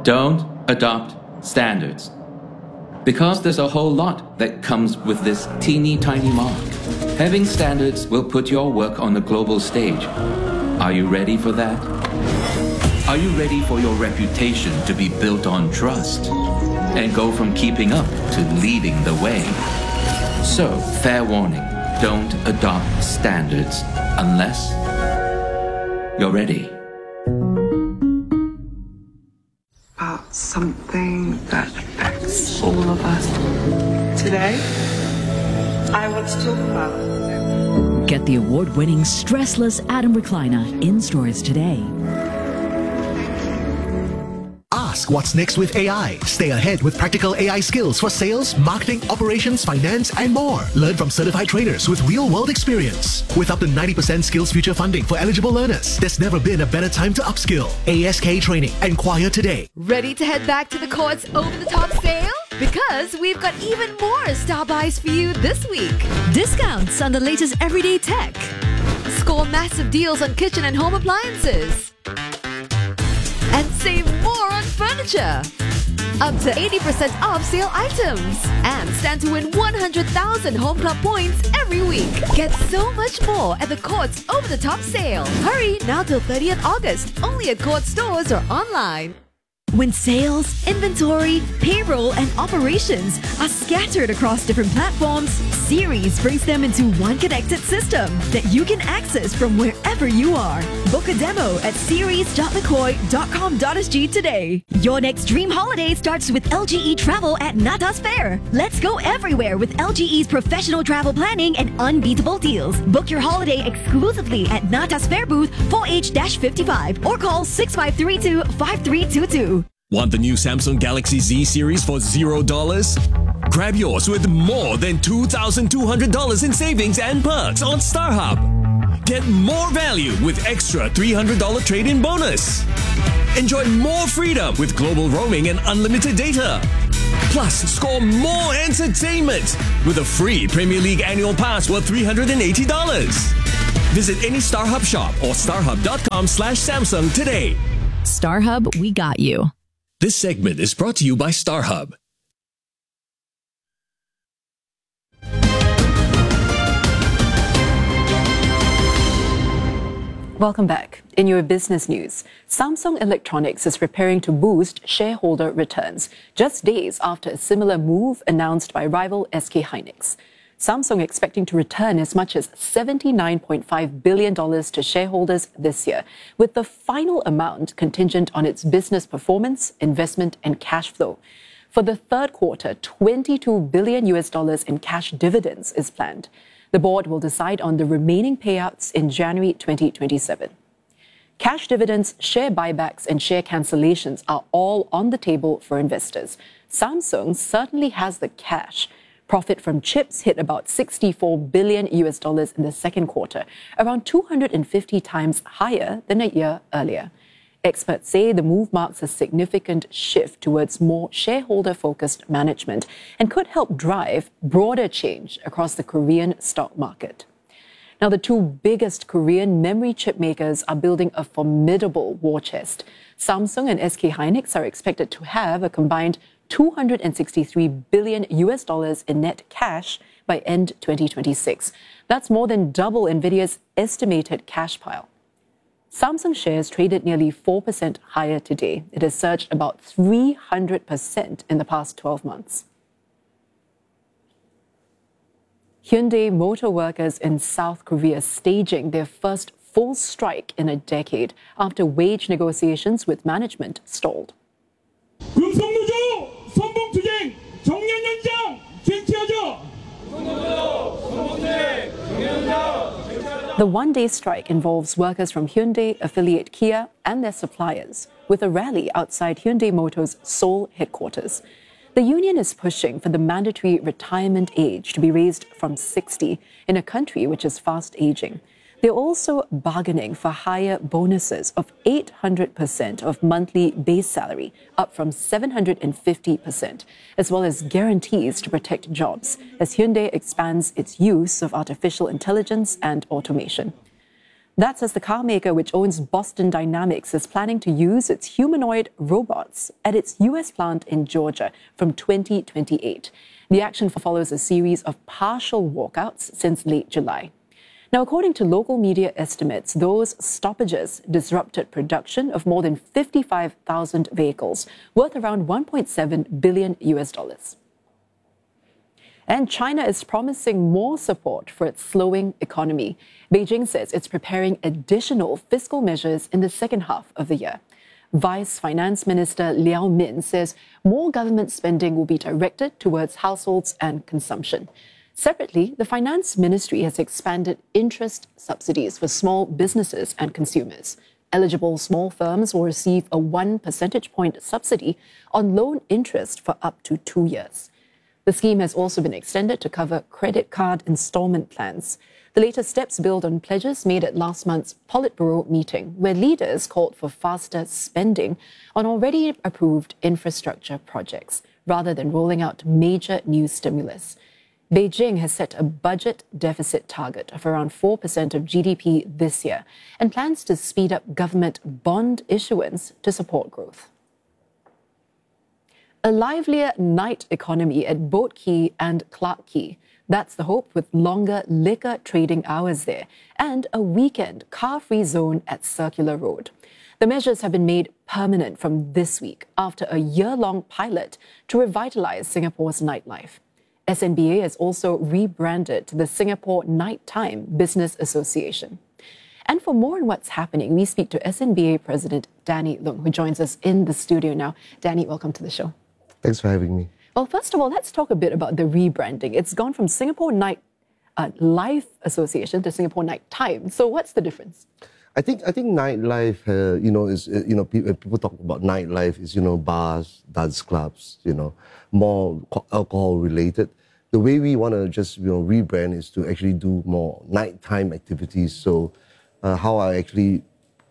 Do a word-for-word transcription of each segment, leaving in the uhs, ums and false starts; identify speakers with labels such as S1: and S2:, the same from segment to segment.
S1: Don't adopt standards. Because there's a whole lot that comes with this teeny tiny mark. Having standards will put your work on the global stage. Are you ready for that? Are you ready for your reputation to be built on trust and go from keeping up to leading the way? So, fair warning, don't adopt standards unless you're ready.
S2: About something that affects all of us. Today, I want to talk about.
S3: Get the award-winning Stressless Atom Recliner in stores today.
S4: Ask what's next with A I. Stay ahead with practical A I skills for sales, marketing, operations, finance, and more. Learn from certified trainers with real-world experience. With up to ninety percent Skills Future funding for eligible learners, there's never been a better time to upskill. A S K Training. Enquire today.
S5: Ready to head back to the Courts over-the-top sale? Because we've got even more star buys for you this week.
S3: Discounts on the latest everyday tech.
S5: Score massive deals on kitchen and home appliances. And save more on furniture. Up to eighty percent off sale items. And stand to win one hundred thousand Home Club points every week. Get so much more at the Courts over-the-top sale. Hurry, now till thirtieth August. Only at Courts stores or online.
S3: When sales, inventory, payroll, and operations are scattered across different platforms, Series brings them into one connected system that you can access from wherever you are. Book a demo at series dot mccoy dot com dot s g today. Your next dream holiday starts with L G E Travel at Natas Fair. Let's go everywhere with L G E's professional travel planning and unbeatable deals. Book your holiday exclusively at Natas Fair booth four H fifty-five or call six five three two, five three two two.
S6: Want the new Samsung Galaxy Z series for zero dollars? Grab yours with more than two thousand two hundred dollars in savings and perks on StarHub. Get more value with extra three hundred dollars trade-in bonus. Enjoy more freedom with global roaming and unlimited data. Plus, score more entertainment with a free Premier League annual pass worth three hundred eighty dollars. Visit any StarHub shop or starhub dot com slash Samsung today.
S3: StarHub, we got you.
S6: This segment is brought to you by StarHub.
S7: Welcome back. In your business news, Samsung Electronics is preparing to boost shareholder returns just days after a similar move announced by rival S K Hynix. Samsung expecting to return as much as seventy-nine point five billion dollars to shareholders this year, with the final amount contingent on its business performance, investment, and cash flow. For the third quarter, twenty-two billion U S dollars in cash dividends is planned. The board will decide on the remaining payouts in January twenty twenty-seven. Cash dividends, share buybacks, and share cancellations are all on the table for investors. Samsung certainly has the cash. Profit from chips hit about sixty-four billion U S dollars in the second quarter, around two hundred fifty times higher than a year earlier. Experts say the move marks a significant shift towards more shareholder-focused management and could help drive broader change across the Korean stock market. Now, the two biggest Korean memory chip makers are building a formidable war chest. Samsung and S K Hynix are expected to have a combined two hundred sixty-three billion U S dollars in net cash by end twenty twenty-six. That's more than double Nvidia's estimated cash pile. Samsung shares traded nearly four percent higher today. It has surged about three hundred percent in the past twelve months. Hyundai Motor workers in South Korea staging their first full strike in a decade after wage negotiations with management stalled. The one-day strike involves workers from Hyundai, affiliate Kia, and their suppliers, with a rally outside Hyundai Motor's Seoul headquarters. The union is pushing for the mandatory retirement age to be raised from sixty in a country which is fast aging. They're also bargaining for higher bonuses of eight hundred percent of monthly base salary, up from seven hundred fifty percent, as well as guarantees to protect jobs as Hyundai expands its use of artificial intelligence and automation. That's as the car maker, which owns Boston Dynamics, is planning to use its humanoid robots at its U S plant in Georgia from twenty twenty-eight. The action follows a series of partial walkouts since late July. Now, according to local media estimates, those stoppages disrupted production of more than fifty-five thousand vehicles, worth around one point seven billion U S dollars. And China is promising more support for its slowing economy. Beijing says it's preparing additional fiscal measures in the second half of the year. Vice Finance Minister Liao Min says more government spending will be directed towards households and consumption. Separately, the Finance Ministry has expanded interest subsidies for small businesses and consumers. Eligible small firms will receive a one percentage point subsidy on loan interest for up to two years. The scheme has also been extended to cover credit card installment plans. The latest steps build on pledges made at last month's Politburo meeting, where leaders called for faster spending on already approved infrastructure projects, rather than rolling out major new stimulus. Beijing has set a budget deficit target of around four percent of G D P this year and plans to speed up government bond issuance to support growth. A livelier night economy at Boat Quay and Clarke Quay. That's the hope, with longer liquor trading hours there and a weekend car-free zone at Circular Road. The measures have been made permanent from this week after a year-long pilot to revitalise Singapore's nightlife. S N B A has also rebranded to the Singapore Nighttime Business Association. And for more on what's happening, we speak to S N B A President Danny Leung, who joins us in the studio now. Danny, welcome to the show.
S8: Thanks for having me.
S7: Well, first of all, let's talk a bit about the rebranding. It's gone from Singapore Night uh, Life Association to Singapore Nighttime. So what's the difference?
S8: I think I think nightlife, uh, you know, is uh, you know people, people talk about nightlife is you know bars, dance clubs, you know, more alcohol related. The way we want to just you know rebrand is to actually do more nighttime activities. So uh, how I actually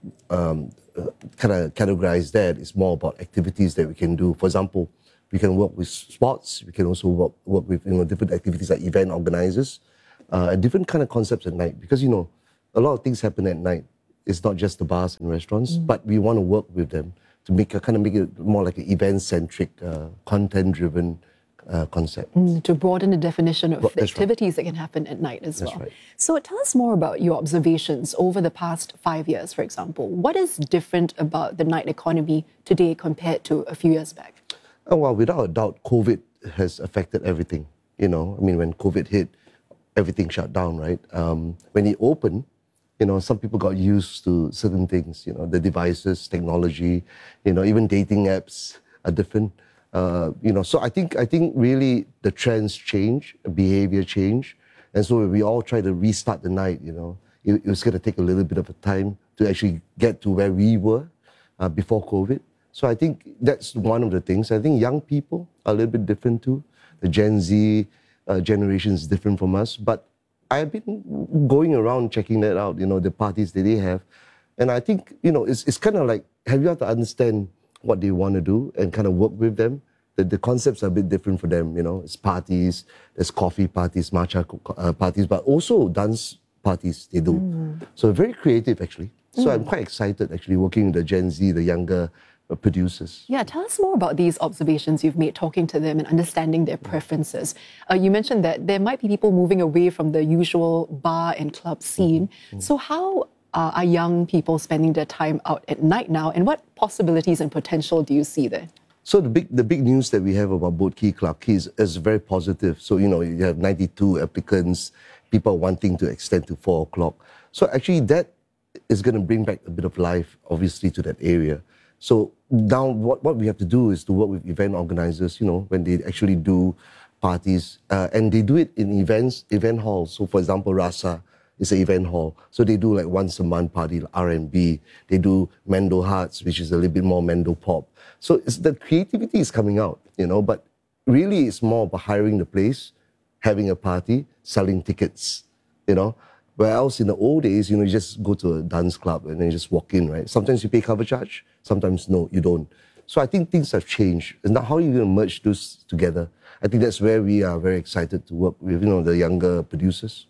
S8: um, uh, kind of categorize that is more about activities that we can do. For example, we can work with sports. We can also work, work with you know different activities like event organizers, uh, and different kind of concepts at night. Because you know a lot of things happen at night. It's not just the bars and restaurants, mm. but we want to work with them to make a, kind of make it more like an event-centric, uh, content-driven uh, concept.
S7: Mm, to broaden the definition of
S8: Well, that's
S7: activities
S8: right.
S7: that can happen at night as
S8: That's
S7: well.
S8: right.
S7: So tell us more about your observations over the past five years, for example. What is different about the night economy today compared to a few years back?
S8: Oh, well, without a doubt, COVID has affected everything. You know, I mean, when COVID hit, everything shut down, right? Um, when it opened, you know, some people got used to certain things, you know, the devices, technology, you know, even dating apps are different. Uh, you know, so I think I think really the trends change, behavior change. And so we all try to restart the night, you know. It, it was going to take a little bit of a time to actually get to where we were uh, before COVID. So I think that's one of the things. I think young people are a little bit different too. The Gen Z uh, generation is different from us. But I've been going around checking that out, you know, the parties that they have. And I think, you know, it's, it's kind of like, have you have to understand what they want to do and kind of work with them. The, the concepts are a bit different for them, you know. It's parties, there's coffee parties, matcha uh, parties, but also dance parties they do. Mm. So very creative, actually. So mm. I'm quite excited, actually, working with the Gen Z, the younger uh, producers.
S7: Yeah, tell us more about these observations you've made, talking to them and understanding their preferences. Uh, you mentioned that there might be people moving away from the usual bar and club scene. Mm-hmm. So how uh, are young people spending their time out at night now, and what possibilities and potential do you see there?
S8: So the big the big news that we have about Boat Quay, Clarke Quay is, is very positive. So, you know, you have ninety-two applicants, people wanting to extend to four o'clock. So actually that is going to bring back a bit of life, obviously, to that area. So now what, what we have to do is to work with event organizers, you know, when they actually do parties, uh, and they do it in events, event halls. So for example, Rasa is an event hall. So they do like once a month party, R and B. They do Mendo Hearts, which is a little bit more Mendo pop. So it's, the creativity is coming out, you know, but really it's more about hiring the place, having a party, selling tickets, you know. Where else in the old days, you know, you just go to a dance club and then you just walk in, right? Sometimes you pay cover charge, sometimes no, you don't. So I think things have changed. And now how are you going to merge those together? I think that's where we are very excited to work with, you know, the younger producers.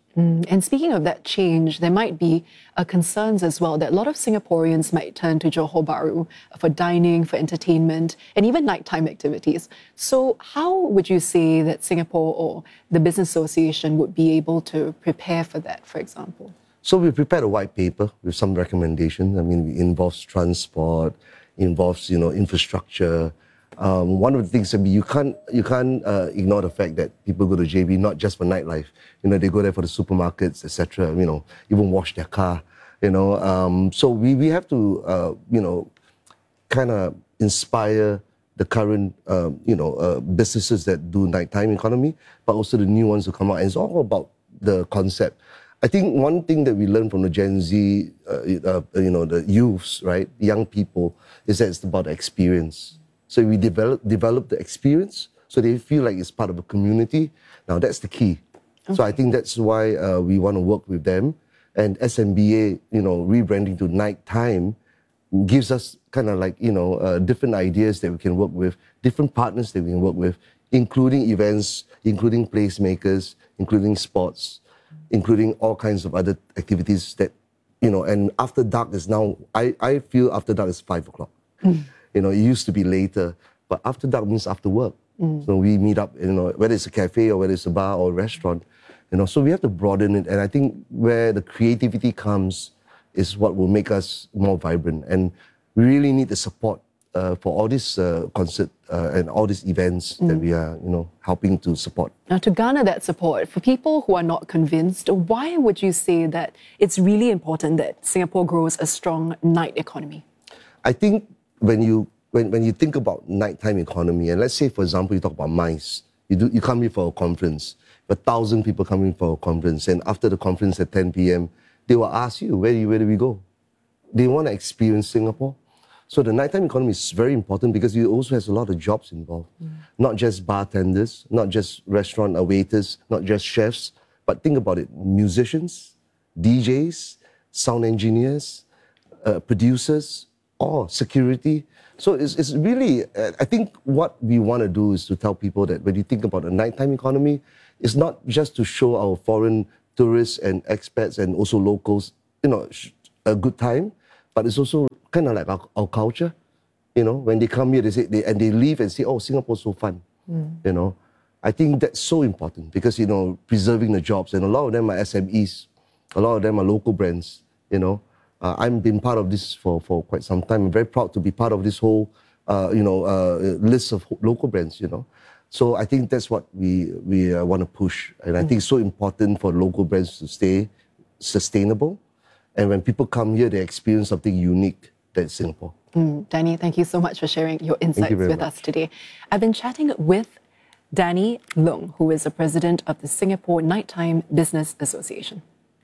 S7: Mm, and speaking of that change, there might be uh, concerns as well that a lot of Singaporeans might turn to Johor Bahru for dining, for entertainment, and even nighttime activities. So how would you say that Singapore or the Business Association would be able to prepare for that, for example?
S8: So we prepared a white paper with some recommendations. I mean, it involves transport, involves, you know, infrastructure. Um, one of the things that you can't you can't uh, ignore the fact that people go to J B not just for nightlife. You know, they go there for the supermarkets, et cetera. You know, even wash their car. You know, um, so we we have to uh, you know kind of inspire the current uh, you know uh, businesses that do nighttime economy, but also the new ones who come out. And it's all about the concept. I think one thing that we learned from the Gen Z, uh, uh, you know, the youths, right, young people, is that it's about the experience. So we develop develop the experience so they feel like it's part of a community. Now that's the key. Okay. So I think that's why uh, we want to work with them. And S M B A, you know, rebranding to nighttime gives us kind of like, you know, uh, different ideas that we can work with, different partners that we can work with, including events, including placemakers, including sports, including all kinds of other activities that, you know, and after dark is now, I, I feel after dark is five o'clock. Mm. You know, it used to be later, but after dark means after work. Mm. So we meet up, you know, whether it's a cafe or whether it's a bar or a restaurant, you know, so we have to broaden it. And I think where the creativity comes is what will make us more vibrant. And we really need the support uh, for all these uh, concert uh, and all these events mm. that we are, you know, helping to support.
S7: Now, to garner that support, for people who are not convinced, why would you say that it's really important that Singapore grows a strong night economy?
S8: I think when you when, when you think about nighttime economy, and let's say, for example, you talk about MICE, you do you come here for a conference, a thousand people coming for a conference, and after the conference at ten p m, they will ask you, where do, you, where do we go? They want to experience Singapore. So the nighttime economy is very important because it also has a lot of jobs involved. Mm. Not just bartenders, not just restaurant waiters, not just chefs, but think about it, musicians, D Js, sound engineers, uh, producers, or security. So it's, it's really, uh, I think what we want to do is to tell people that when you think about a nighttime economy, it's not just to show our foreign tourists and expats and also locals, you know, a good time, but it's also kind of like our, our culture. You know, when they come here, they say, they, and they leave and say, oh, Singapore's so fun. Mm. You know, I think that's so important because, you know, preserving the jobs, and a lot of them are S M Es, a lot of them are local brands, you know. Uh, I've been part of this for, for quite some time. I'm very proud to be part of this whole, uh, you know, uh, list of local brands, you know. So I think that's what we, we uh, want to push. And I mm. think it's so important for local brands to stay sustainable. And when people come here, they experience something unique that's Singapore.
S7: Mm, Danny, thank you so much for sharing your insights
S8: you
S7: with
S8: much.
S7: us today. I've been chatting with Danny Leung, who is the president of the Singapore Nighttime Business Association.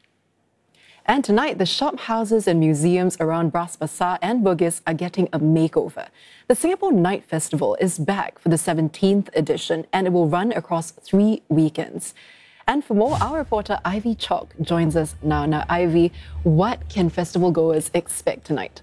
S7: And tonight, the shop houses and museums around Bras Basah and Bugis are getting a makeover. The Singapore Night Festival is back for the seventeenth edition, and it will run across three weekends. And for more, our reporter Ivy Chalk joins us now. Now, Ivy, what can festival goers expect tonight?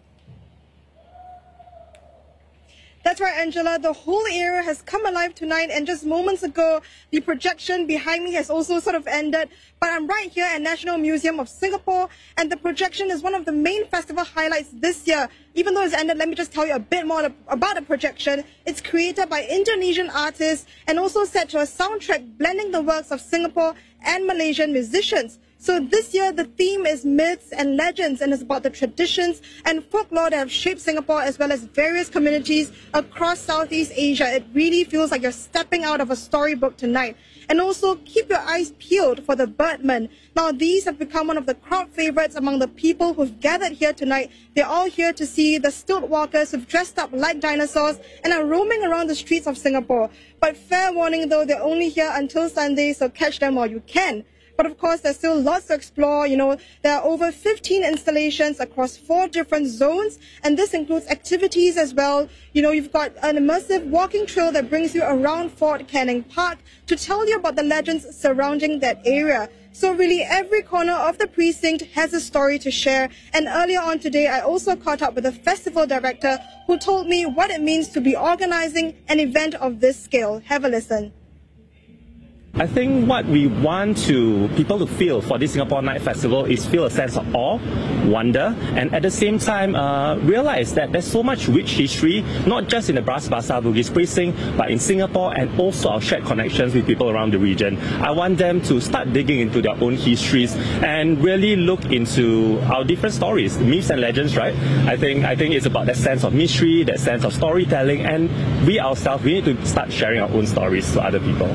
S9: That's right, Angela. The whole area has come alive tonight, and just moments ago, the projection behind me has also sort of ended. But I'm right here at National Museum of Singapore, and the projection is one of the main festival highlights this year. Even though it's ended, let me just tell you a bit more about the projection. It's created by Indonesian artists and also set to a soundtrack blending the works of Singapore and Malaysian musicians. So this year, the theme is myths and legends, and it's about the traditions and folklore that have shaped Singapore as well as various communities across Southeast Asia. It really feels like you're stepping out of a storybook tonight. And also, keep your eyes peeled for the Birdmen. Now, these have become one of the crowd favorites among the people who've gathered here tonight. They're all here to see the stilt walkers who've dressed up like dinosaurs and are roaming around the streets of Singapore. But fair warning though, they're only here until Sunday, so catch them while you can. But of course, there's still lots to explore. You know, there are over fifteen installations across four different zones, and this includes activities as well. You know, you've got an immersive walking trail that brings you around Fort Canning Park to tell you about the legends surrounding that area. So really, every corner of the precinct has a story to share. And earlier on today, I also caught up with the festival director who told me what it means to be organizing an event of this scale. Have a listen.
S10: I think what we want to people to feel for this Singapore Night Festival is feel a sense of awe, wonder, and at the same time uh, realize that there's so much rich history, not just in the Bras Basah Bugis precinct, but in Singapore, and also our shared connections with people around the region. I want them to start digging into their own histories and really look into our different stories, myths and legends, right? I think I think it's about that sense of mystery, that sense of storytelling, and we ourselves, we need to start sharing our own stories to other people.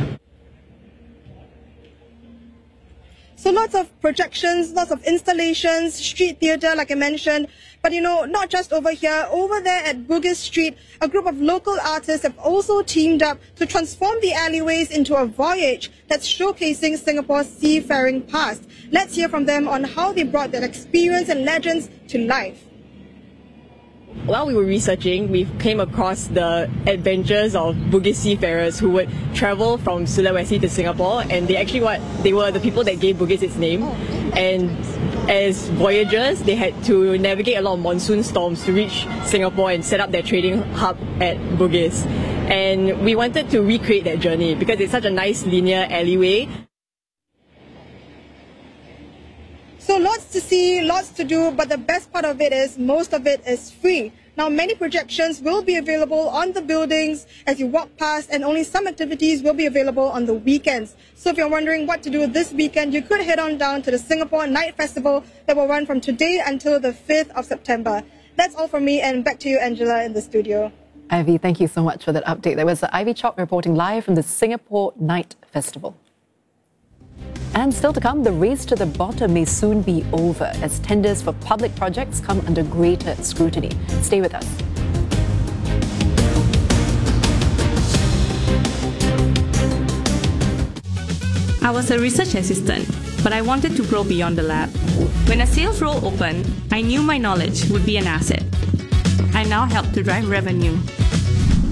S9: So lots of projections, lots of installations, street theatre, like I mentioned. But you know, not just over here, over there at Bugis Street, a group of local artists have also teamed up to transform the alleyways into a voyage that's showcasing Singapore's seafaring past. Let's hear from them on how they brought their experience and legends to life.
S11: While we were researching, we came across the adventures of Bugis seafarers who would travel from Sulawesi to Singapore, and they actually what they were the people that gave Bugis its name. And as voyagers, they had to navigate a lot of monsoon storms to reach Singapore and set up their trading hub at Bugis. And we wanted to recreate that journey because it's such a nice linear alleyway.
S9: So lots to see, lots to do, but the best part of it is most of it is free. Now, many projections will be available on the buildings as you walk past, and only some activities will be available on the weekends. So if you're wondering what to do this weekend, you could head on down to the Singapore Night Festival that will run from today until the fifth of September. That's all from me, and back to you, Angela, in the studio.
S7: Ivy, thank you so much for that update. That was Ivy Chok reporting live from the Singapore Night Festival. And still to come, the race to the bottom may soon be over as tenders for public projects come under greater scrutiny. Stay with us.
S12: I was a research assistant, but I wanted to grow beyond the lab. When a sales role opened, I knew my knowledge would be an asset. I now help to drive revenue